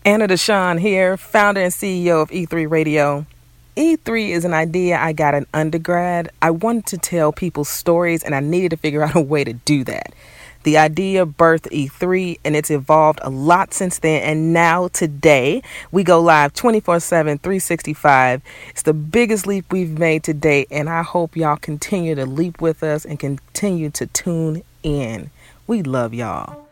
Anna Deshawn here, founder and CEO of E3 Radio. E3 is an idea I got in undergrad. I wanted to tell people stories and I needed to figure out a way to do that. The idea birthed E3 and it's evolved a lot since then, and now today we go live 24/7, 365. It's the biggest leap we've made to date, and I hope y'all continue to leap with us and continue to tune in. We love y'all.